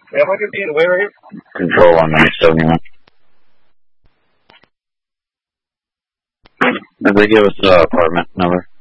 Yeah, if I could be in the way right here. Control on 971. Did they give us the apartment number?